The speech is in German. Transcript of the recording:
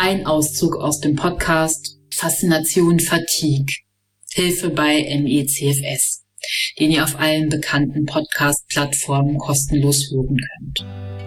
ein Auszug aus dem Podcast Faszination Fatigue, Hilfe bei ME/CFS, den ihr auf allen bekannten Podcast-Plattformen kostenlos hören könnt.